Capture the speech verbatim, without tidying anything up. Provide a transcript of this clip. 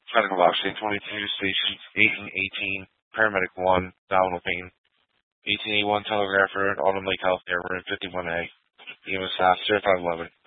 Medical Box eight twenty-two, Stations eight and eighteen, Paramedic one, Abdominal Pain, eighteen eighty-one Telegraph Road, Autumn Lake Healthcare, Room fifty-one A, E M S staff, Certified eleven.